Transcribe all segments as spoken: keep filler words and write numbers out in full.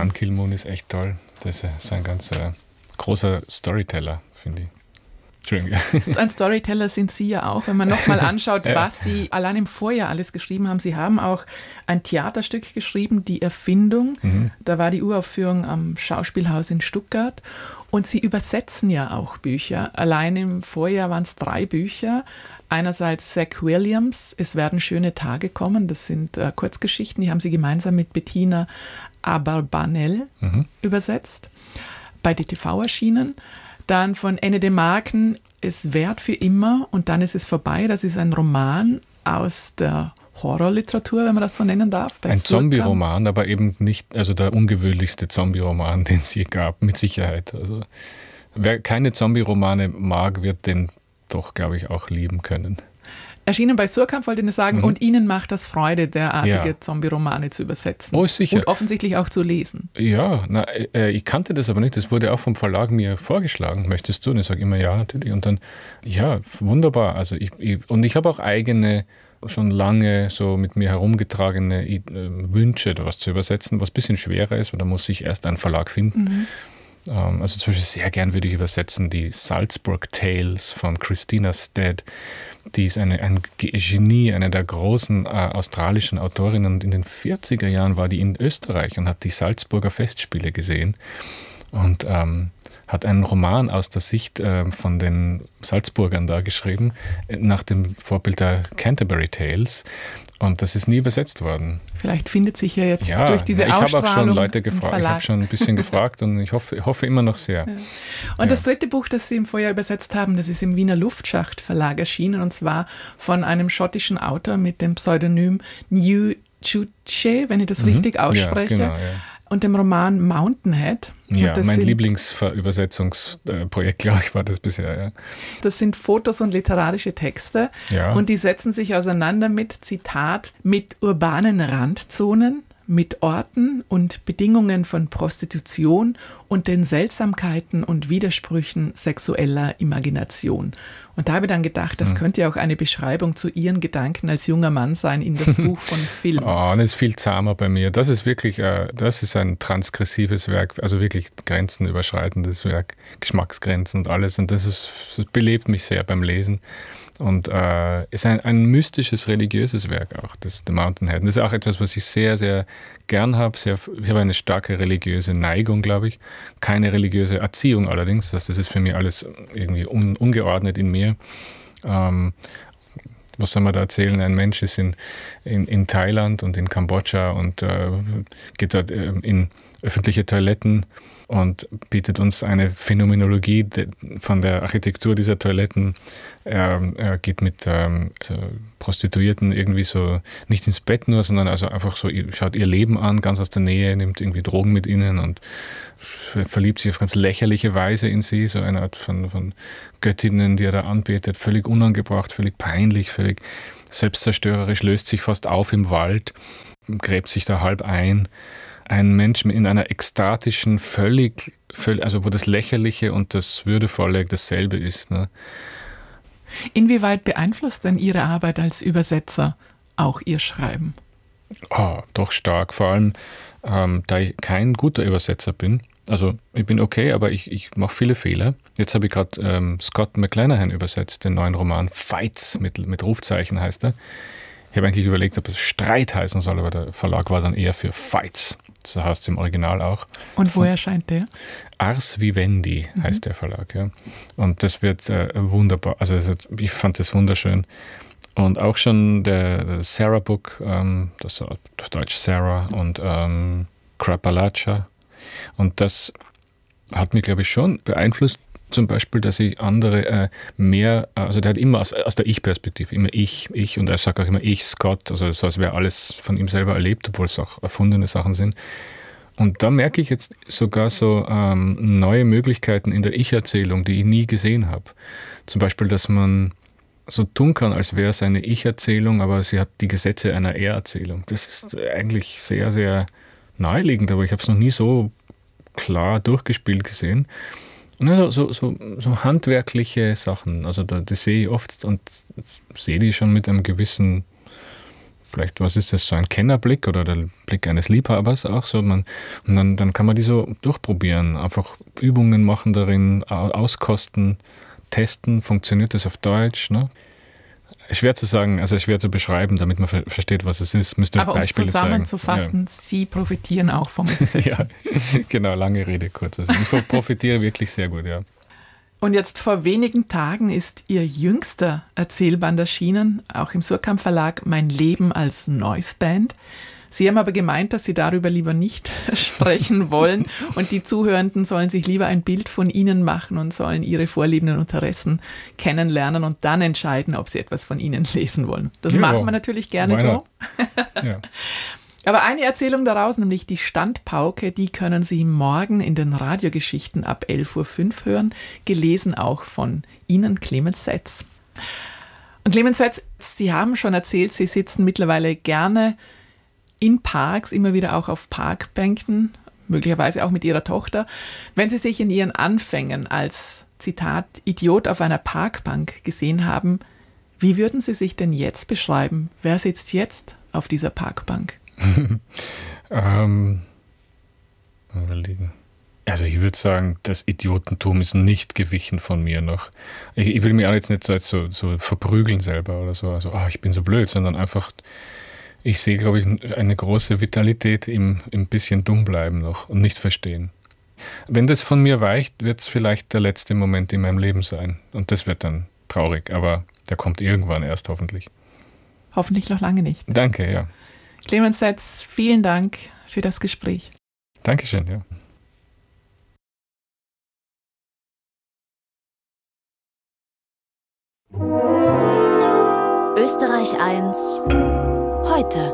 Ban Ki-moon ist echt toll. Das ist ein ganz äh, großer Storyteller, finde ich. Entschuldigung. Ein Storyteller sind Sie ja auch, wenn man nochmal anschaut, ja. was Sie allein im Vorjahr alles geschrieben haben. Sie haben auch ein Theaterstück geschrieben, Die Erfindung. Mhm. Da war die Uraufführung am Schauspielhaus in Stuttgart. Und Sie übersetzen ja auch Bücher. Allein im Vorjahr waren es drei Bücher. Einerseits Zach Williams, Es werden schöne Tage kommen. Das sind äh, Kurzgeschichten, die haben Sie gemeinsam mit Bettina Abarbanel mhm. übersetzt. Bei D T V erschienen. Dann von Enne de Marken, Es währt für immer und dann ist es vorbei. Das ist ein Roman aus der Horrorliteratur, wenn man das so nennen darf. Ein Zombie-Roman, aber eben nicht, also der ungewöhnlichste Zombie-Roman, den es je gab, mit Sicherheit. Also wer keine Zombie-Romane mag, wird den doch, glaube ich, auch lieben können. Erschienen bei Suhrkamp, wollte ich nur sagen, mhm. und Ihnen macht das Freude, derartige ja. Zombie-Romane zu übersetzen. Oh, sicher. Und offensichtlich auch zu lesen. Ja, na, äh, ich kannte das aber nicht. Das wurde auch vom Verlag mir vorgeschlagen. Möchtest du? Und ich sage immer ja, natürlich. Und dann, ja, wunderbar. Also ich, ich, und ich habe auch eigene, schon lange so mit mir herumgetragene äh, Wünsche, etwas zu übersetzen, was ein bisschen schwerer ist, weil da muss ich erst einen Verlag finden. Mhm. Also zum Beispiel sehr gern würde ich übersetzen die Salzburg Tales von Christina Stead. Die ist eine, ein Genie, eine der großen äh, australischen Autorinnen. Und in den vierziger Jahren war die in Österreich und hat die Salzburger Festspiele gesehen und ähm, hat einen Roman aus der Sicht äh, von den Salzburgern da geschrieben, nach dem Vorbild der Canterbury Tales. Und das ist nie übersetzt worden. Vielleicht findet sich ja jetzt ja, durch diese ich Ausstrahlung Ich habe auch schon Leute gefragt, ich habe schon ein bisschen gefragt und ich hoffe, hoffe immer noch sehr. Ja. Und ja. das dritte Buch, das Sie im Vorjahr übersetzt haben, das ist im Wiener Luftschacht Verlag erschienen und zwar von einem schottischen Autor mit dem Pseudonym New Chuche, wenn ich das mhm. richtig ausspreche. Ja, genau, ja. Und dem Roman Mountainhead. Ja, mein Lieblingsübersetzungsprojekt, glaube ich, war das bisher. Ja. Das sind Fotos und literarische Texte ja. und die setzen sich auseinander mit, Zitat, mit urbanen Randzonen, mit Orten und Bedingungen von Prostitution und den Seltsamkeiten und Widersprüchen sexueller Imagination. Und da habe ich dann gedacht, das könnte ja auch eine Beschreibung zu Ihren Gedanken als junger Mann sein in das Buch von Film. Oh, das ist viel zahmer bei mir. Das ist wirklich, äh, das ist ein transgressives Werk, also wirklich grenzenüberschreitendes Werk, Geschmacksgrenzen und alles. Und das, ist, das belebt mich sehr beim Lesen. Und äh, ist ein, ein mystisches, religiöses Werk auch, das The Mountainhead. Und das ist auch etwas, was ich sehr, sehr gern habe. Sehr, ich habe eine starke religiöse Neigung, glaube ich. Keine religiöse Erziehung allerdings. Das, das ist für mich alles irgendwie un, ungeordnet in mir. Ähm, was soll man da erzählen? Ein Mensch ist in, in, in Thailand und in Kambodscha und äh, geht dort äh, in öffentliche Toiletten und bietet uns eine Phänomenologie de, von der Architektur dieser Toiletten. Er, er geht mit ähm, so Prostituierten irgendwie so nicht ins Bett nur, sondern also einfach so, schaut ihr Leben an, ganz aus der Nähe, nimmt irgendwie Drogen mit ihnen und verliebt sich auf ganz lächerliche Weise in sie, so eine Art von, von Göttinnen, die er da anbetet, völlig unangebracht, völlig peinlich, völlig selbstzerstörerisch, löst sich fast auf im Wald, gräbt sich da halb ein. Ein Mensch in einer ekstatischen, völlig, völlig, also wo das Lächerliche und das Würdevolle dasselbe ist. Ne? Inwieweit beeinflusst denn Ihre Arbeit als Übersetzer auch Ihr Schreiben? Oh, doch stark, vor allem, ähm, da ich kein guter Übersetzer bin. Also ich bin okay, aber ich, ich mache viele Fehler. Jetzt habe ich gerade ähm, Scott McClanahan übersetzt, den neuen Roman Fights, mit, mit Rufzeichen heißt er. Ich habe eigentlich überlegt, ob es Streit heißen soll, aber der Verlag war dann eher für Fights. So heißt es im Original auch. Und wo erscheint der? Ars Vivendi heißt mhm. der Verlag. Ja. Und das wird äh, wunderbar. Also ich fand das wunderschön. Und auch schon der, der Sarah Book, ähm, das auf Deutsch Sarah und ähm, Krapalacha. Und das hat mich, glaube ich, schon beeinflusst. Zum Beispiel, dass ich andere äh, mehr, also der hat immer aus, aus der Ich-Perspektive, immer ich, ich und er sagt auch immer ich, Scott, also so als wäre alles von ihm selber erlebt, obwohl es auch erfundene Sachen sind. Und da merke ich jetzt sogar so ähm, neue Möglichkeiten in der Ich-Erzählung, die ich nie gesehen habe. Zum Beispiel, dass man so tun kann, als wäre es eine Ich-Erzählung, aber sie hat die Gesetze einer Er-Erzählung. Das ist eigentlich sehr, sehr naheliegend, aber ich habe es noch nie so klar durchgespielt gesehen. So, so, so, so handwerkliche Sachen, also da, das sehe ich oft und sehe die schon mit einem gewissen vielleicht, was ist das, so ein Kennerblick oder der Blick eines Liebhabers auch so. Man, und dann, dann kann man die so durchprobieren, einfach Übungen machen darin, auskosten, testen, funktioniert das auf Deutsch, ne? Schwer zu sagen, also schwer zu beschreiben, damit man ver- versteht, was es ist. Müsste Aber um es Beispiele zusammenzufassen, ja. Sie profitieren auch vom Übersetzen. Ja, genau, lange Rede, kurz. Also ich profitiere wirklich sehr gut, ja. Und jetzt vor wenigen Tagen ist Ihr jüngster Erzählband erschienen, auch im Surkamp Verlag, Mein Leben als Noise Band. Sie haben aber gemeint, dass Sie darüber lieber nicht sprechen wollen und die Zuhörenden sollen sich lieber ein Bild von Ihnen machen und sollen Ihre Vorlieben und Interessen kennenlernen und dann entscheiden, ob sie etwas von Ihnen lesen wollen. Das ja, machen wir natürlich gerne so. Ja. Aber eine Erzählung daraus, nämlich die Standpauke, die können Sie morgen in den Radiogeschichten ab elf Uhr fünf hören, gelesen auch von Ihnen, Clemens Setz. Und Clemens Setz, Sie haben schon erzählt, Sie sitzen mittlerweile gerne in Parks, immer wieder auch auf Parkbänken, möglicherweise auch mit Ihrer Tochter. Wenn Sie sich in Ihren Anfängen als, Zitat, Idiot auf einer Parkbank gesehen haben, wie würden Sie sich denn jetzt beschreiben? Wer sitzt jetzt auf dieser Parkbank? ähm, überlegen. Also ich würde sagen, das Idiotentum ist nicht gewichen von mir noch. Ich, ich will mich auch jetzt nicht so, so, so verprügeln selber oder so, also oh, ich bin so blöd, sondern einfach, ich sehe, glaube ich, eine große Vitalität im, im bisschen dumm bleiben noch und nicht verstehen. Wenn das von mir weicht, wird es vielleicht der letzte Moment in meinem Leben sein. Und das wird dann traurig, aber der kommt irgendwann erst hoffentlich. Hoffentlich noch lange nicht. Danke, ja. Clemens Setz, vielen Dank für das Gespräch. Dankeschön, ja. Österreich eins heute.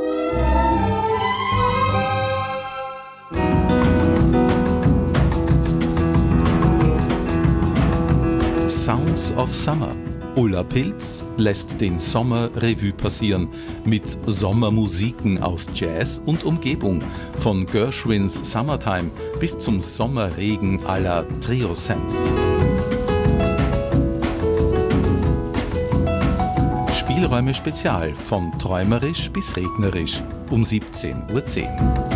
Sounds of Summer. Ulla Pilz lässt den Sommer Revue passieren mit Sommermusiken aus Jazz und Umgebung, von Gershwins Summertime bis zum Sommerregen à la Trio Sense. Spielräume Spezial, von träumerisch bis regnerisch, um siebzehn Uhr zehn.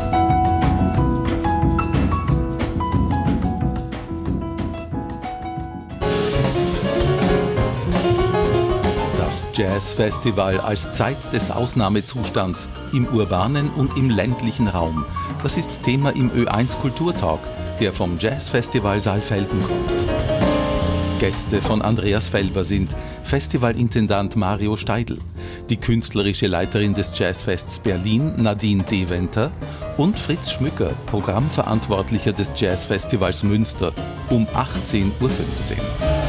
Das Jazzfestival als Zeit des Ausnahmezustands im urbanen und im ländlichen Raum. Das ist Thema im Ö eins Kulturtalk, der vom Jazzfestival Saalfelden kommt. Gäste von Andreas Felber sind Festivalintendant Mario Steidl, die künstlerische Leiterin des Jazzfests Berlin Nadine Deventer und Fritz Schmücker, Programmverantwortlicher des Jazzfestivals Münster, um achtzehn Uhr fünfzehn.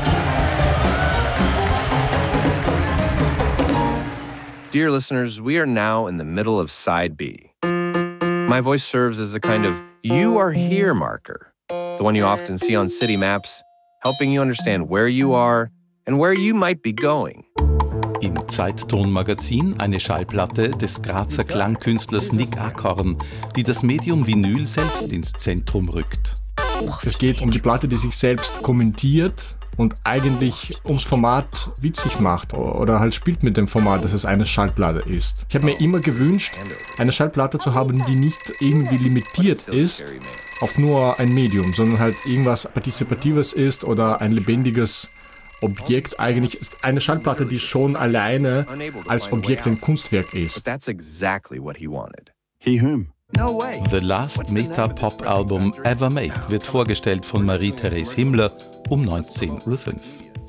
Dear listeners, we are now in the middle of Side B. My voice serves as a kind of you are here marker, the one you often see on city maps, helping you understand where you are and where you might be going. Im Zeitton-Magazin eine Schallplatte des Grazer Klangkünstlers Nick Ackhorn, die das Medium Vinyl selbst ins Zentrum rückt. Es geht um die Platte, die sich selbst kommentiert und eigentlich ums Format witzig macht oder halt spielt mit dem Format, dass es eine Schallplatte ist. Ich habe mir immer gewünscht, eine Schallplatte zu haben, die nicht irgendwie limitiert ist auf nur ein Medium, sondern halt irgendwas Partizipatives ist oder ein lebendiges Objekt. Eigentlich ist eine Schallplatte, die schon alleine als Objekt ein Kunstwerk ist. He whom? The Last Meta-Pop-Album Ever Made wird vorgestellt von Marie-Therese Himmler um neunzehn Uhr fünf.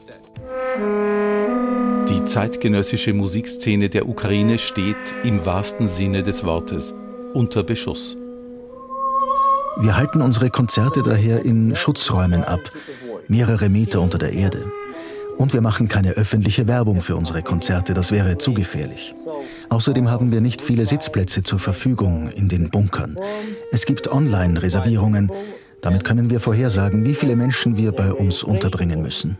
Die zeitgenössische Musikszene der Ukraine steht im wahrsten Sinne des Wortes unter Beschuss. Wir halten unsere Konzerte daher in Schutzräumen ab, mehrere Meter unter der Erde. Und wir machen keine öffentliche Werbung für unsere Konzerte, das wäre zu gefährlich. Außerdem haben wir nicht viele Sitzplätze zur Verfügung in den Bunkern. Es gibt Online-Reservierungen. Damit können wir vorhersagen, wie viele Menschen wir bei uns unterbringen müssen.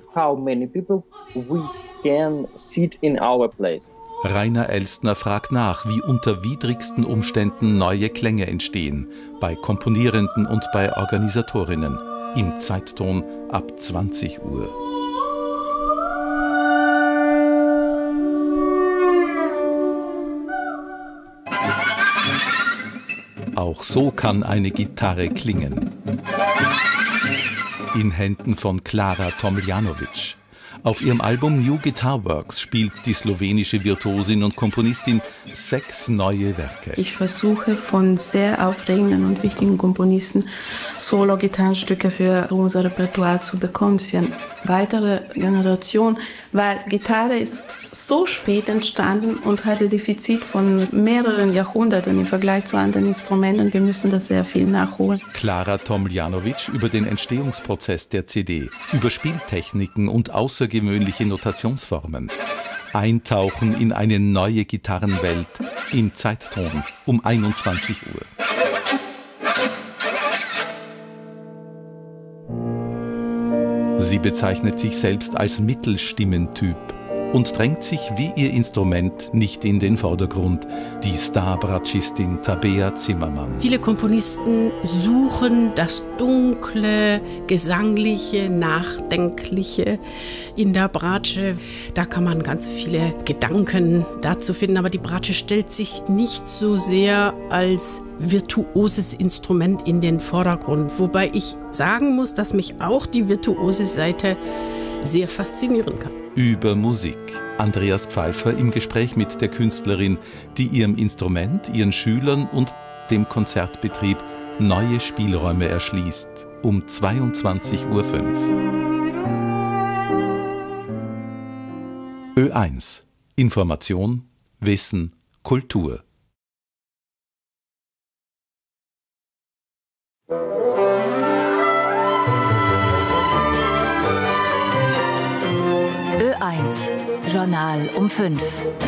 Rainer Elstner fragt nach, wie unter widrigsten Umständen neue Klänge entstehen, bei Komponierenden und bei Organisatorinnen. Im Zeitton ab zwanzig Uhr. Auch so kann eine Gitarre klingen. In Händen von Klara Tomljanovic. Auf ihrem Album New Guitar Works spielt die slowenische Virtuosin und Komponistin sechs neue Werke. Ich versuche von sehr aufregenden und wichtigen Komponisten Solo-Gitarrenstücke für unser Repertoire zu bekommen, für eine weitere Generation, weil Gitarre ist so spät entstanden und hat ein Defizit von mehreren Jahrhunderten im Vergleich zu anderen Instrumenten. Wir müssen das sehr viel nachholen. Klara Tomljanovic über den Entstehungsprozess der C D, über Spieltechniken und außergewöhnliche Notationsformen. Eintauchen in eine neue Gitarrenwelt im Zeitton um einundzwanzig Uhr. Sie bezeichnet sich selbst als Mittelstimmentyp und drängt sich wie ihr Instrument nicht in den Vordergrund, die Star-Bratschistin Tabea Zimmermann. Viele Komponisten suchen das Dunkle, Gesangliche, Nachdenkliche in der Bratsche. Da kann man ganz viele Gedanken dazu finden, aber die Bratsche stellt sich nicht so sehr als virtuoses Instrument in den Vordergrund. Wobei ich sagen muss, dass mich auch die virtuose Seite sehr faszinieren kann. Über Musik. Andreas Pfeiffer im Gespräch mit der Künstlerin, die ihrem Instrument, ihren Schülern und dem Konzertbetrieb neue Spielräume erschließt. Um zweiundzwanzig Uhr fünf. Ö eins. Information, Wissen, Kultur. Ö eins, Journal um fünf.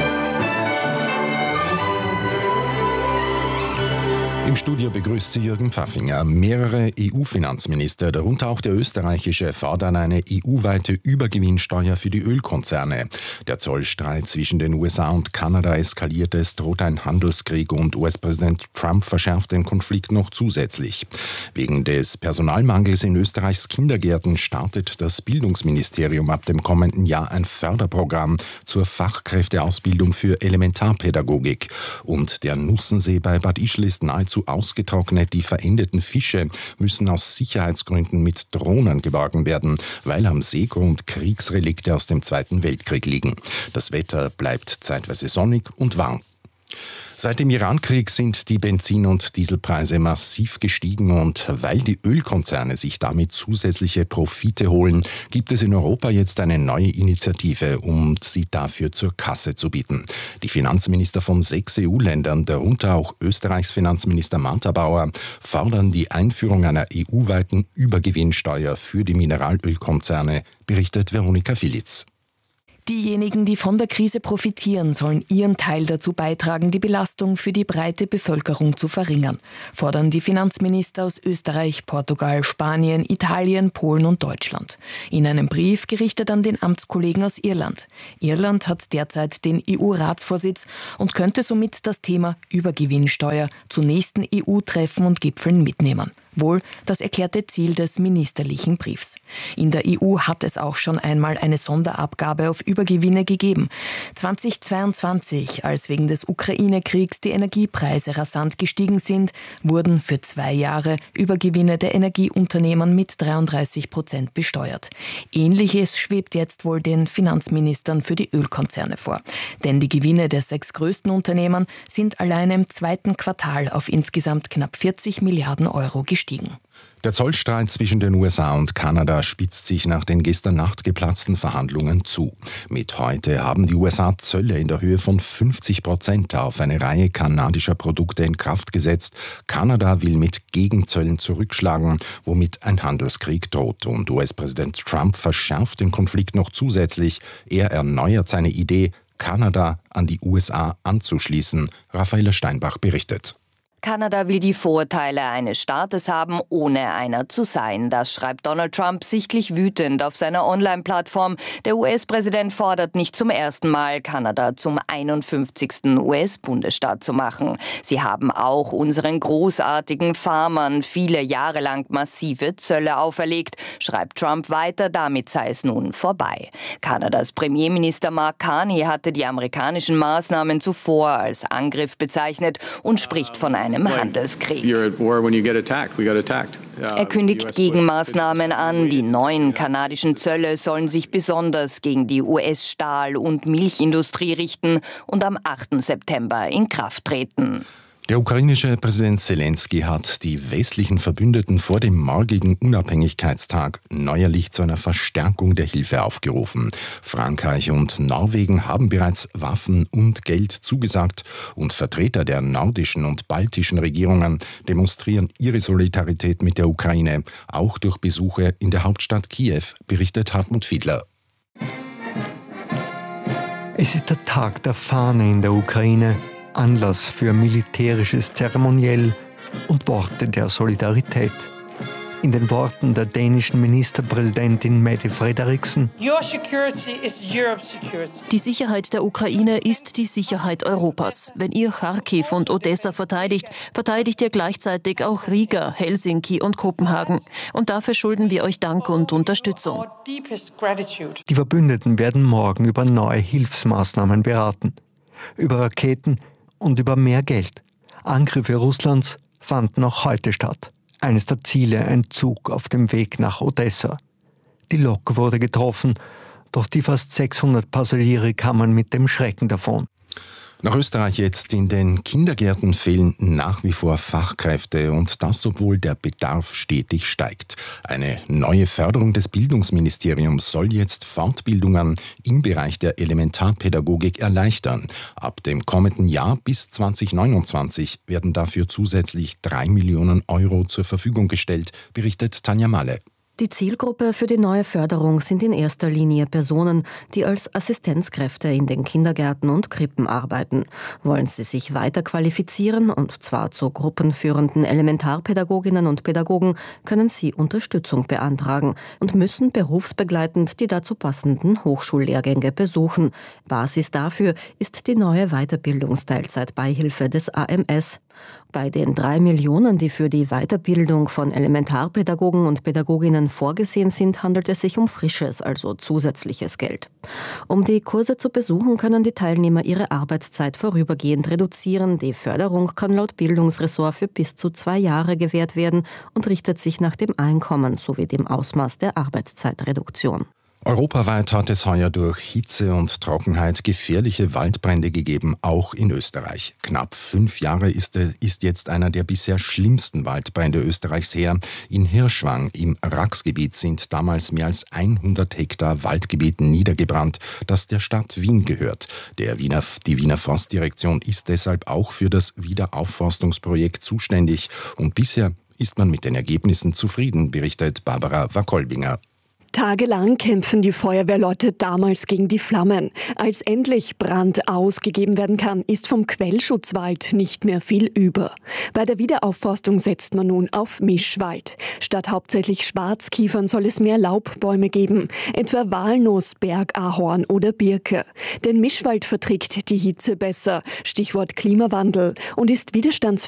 Im Studio begrüßt sie Jürgen Pfaffinger. Mehrere E U-Finanzminister, darunter auch der österreichische, fordern eine E U-weite Übergewinnsteuer für die Ölkonzerne. Der Zollstreit zwischen den U S A und Kanada eskaliert, es droht ein Handelskrieg und U S-Präsident Trump verschärft den Konflikt noch zusätzlich. Wegen des Personalmangels in Österreichs Kindergärten startet das Bildungsministerium ab dem kommenden Jahr ein Förderprogramm zur Fachkräfteausbildung für Elementarpädagogik. Und der Nussensee bei Bad Ischl ist nahezu ausgetrocknet. Die verendeten Fische müssen aus Sicherheitsgründen mit Drohnen geborgen werden, weil am Seegrund Kriegsrelikte aus dem Zweiten Weltkrieg liegen. Das Wetter bleibt zeitweise sonnig und warm. Seit dem Irankrieg sind die Benzin- und Dieselpreise massiv gestiegen und weil die Ölkonzerne sich damit zusätzliche Profite holen, gibt es in Europa jetzt eine neue Initiative, um sie dafür zur Kasse zu bieten. Die Finanzminister von sechs E U-Ländern, darunter auch Österreichs Finanzminister Martha Bauer, fordern die Einführung einer E U-weiten Übergewinnsteuer für die Mineralölkonzerne, berichtet Veronika Filitz. Diejenigen, die von der Krise profitieren, sollen ihren Teil dazu beitragen, die Belastung für die breite Bevölkerung zu verringern, fordern die Finanzminister aus Österreich, Portugal, Spanien, Italien, Polen und Deutschland. In einem Brief gerichtet an den Amtskollegen aus Irland. Irland hat derzeit den E U-Ratsvorsitz und könnte somit das Thema Übergewinnsteuer zu nächsten E U-Treffen und Gipfeln mitnehmen. Wohl das erklärte Ziel des ministerlichen Briefs. In der E U hat es auch schon einmal eine Sonderabgabe auf Übergewinne gegeben. zweitausendzweiundzwanzig, als wegen des Ukraine-Kriegs die Energiepreise rasant gestiegen sind, wurden für zwei Jahre Übergewinne der Energieunternehmen mit dreiunddreißig Prozent besteuert. Ähnliches schwebt jetzt wohl den Finanzministern für die Ölkonzerne vor. Denn die Gewinne der sechs größten Unternehmen sind allein im zweiten Quartal auf insgesamt knapp vierzig Milliarden Euro gestiegen. Der Zollstreit zwischen den U S A und Kanada spitzt sich nach den gestern Nacht geplatzten Verhandlungen zu. Mit heute haben die U S A Zölle in der Höhe von fünfzig Prozent auf eine Reihe kanadischer Produkte in Kraft gesetzt. Kanada will mit Gegenzöllen zurückschlagen, womit ein Handelskrieg droht. Und U S-Präsident Trump verschärft den Konflikt noch zusätzlich. Er erneuert seine Idee, Kanada an die U S A anzuschließen. Raffaella Steinbach berichtet. Kanada will die Vorteile eines Staates haben, ohne einer zu sein. Das schreibt Donald Trump sichtlich wütend auf seiner Online-Plattform. Der U S-Präsident fordert nicht zum ersten Mal, Kanada zum einundfünfzigsten U S-Bundesstaat zu machen. Sie haben auch unseren großartigen Farmern viele Jahre lang massive Zölle auferlegt, schreibt Trump weiter, damit sei es nun vorbei. Kanadas Premierminister Mark Carney hatte die amerikanischen Maßnahmen zuvor als Angriff bezeichnet und spricht von einem einem Handelskrieg. Er kündigt Gegenmaßnahmen an. Die neuen kanadischen Zölle sollen sich besonders gegen die U S-Stahl- und Milchindustrie richten und am achten September in Kraft treten. Der ukrainische Präsident Zelensky hat die westlichen Verbündeten vor dem morgigen Unabhängigkeitstag neuerlich zu einer Verstärkung der Hilfe aufgerufen. Frankreich und Norwegen haben bereits Waffen und Geld zugesagt und Vertreter der nordischen und baltischen Regierungen demonstrieren ihre Solidarität mit der Ukraine, auch durch Besuche in der Hauptstadt Kiew, berichtet Hartmut Fiedler. Es ist der Tag der Fahne in der Ukraine. Anlass für militärisches Zeremoniell und Worte der Solidarität. In den Worten der dänischen Ministerpräsidentin Mette Frederiksen: Die Sicherheit der Ukraine ist die Sicherheit Europas. Wenn ihr Kharkiv und Odessa verteidigt, verteidigt ihr gleichzeitig auch Riga, Helsinki und Kopenhagen. Und dafür schulden wir euch Dank und Unterstützung. Die Verbündeten werden morgen über neue Hilfsmaßnahmen beraten. Über Raketen und über mehr Geld. Angriffe Russlands fanden auch heute statt. Eines der Ziele ein Zug auf dem Weg nach Odessa. Die Lok wurde getroffen, doch die fast sechshundert Passagiere kamen mit dem Schrecken davon. Nach Österreich jetzt. In den Kindergärten fehlen nach wie vor Fachkräfte und das, obwohl der Bedarf stetig steigt. Eine neue Förderung des Bildungsministeriums soll jetzt Fortbildungen im Bereich der Elementarpädagogik erleichtern. Ab dem kommenden Jahr bis zweitausendneunundzwanzig werden dafür zusätzlich drei Millionen Euro zur Verfügung gestellt, berichtet Tanja Malle. Die Zielgruppe für die neue Förderung sind in erster Linie Personen, die als Assistenzkräfte in den Kindergärten und Krippen arbeiten. Wollen sie sich weiter qualifizieren, und zwar zu gruppenführenden Elementarpädagoginnen und Pädagogen, können sie Unterstützung beantragen und müssen berufsbegleitend die dazu passenden Hochschullehrgänge besuchen. Basis dafür ist die neue Weiterbildungsteilzeitbeihilfe des A M S. Bei den drei Millionen, die für die Weiterbildung von Elementarpädagogen und Pädagoginnen vorgesehen sind, handelt es sich um frisches, also zusätzliches Geld. Um die Kurse zu besuchen, können die Teilnehmer ihre Arbeitszeit vorübergehend reduzieren. Die Förderung kann laut Bildungsressort für bis zu zwei Jahre gewährt werden und richtet sich nach dem Einkommen sowie dem Ausmaß der Arbeitszeitreduktion. Europaweit hat es heuer durch Hitze und Trockenheit gefährliche Waldbrände gegeben, auch in Österreich. Knapp fünf Jahre ist, ist jetzt einer der bisher schlimmsten Waldbrände Österreichs her. In Hirschwang im Raxgebiet sind damals mehr als hundert Hektar Waldgebiet niedergebrannt, das der Stadt Wien gehört. Der Wiener, die Wiener Forstdirektion ist deshalb auch für das Wiederaufforstungsprojekt zuständig. Und bisher ist man mit den Ergebnissen zufrieden, berichtet Barbara Wakolbinger. Tagelang kämpfen die Feuerwehrleute damals gegen die Flammen. Als endlich Brand ausgegeben werden kann, ist vom Quellschutzwald nicht mehr viel über. Bei der Wiederaufforstung setzt man nun auf Mischwald. Statt hauptsächlich Schwarzkiefern soll es mehr Laubbäume geben, etwa Walnuss, Bergahorn oder Birke. Denn Mischwald verträgt die Hitze besser, Stichwort Klimawandel, und ist widerstandsfähiger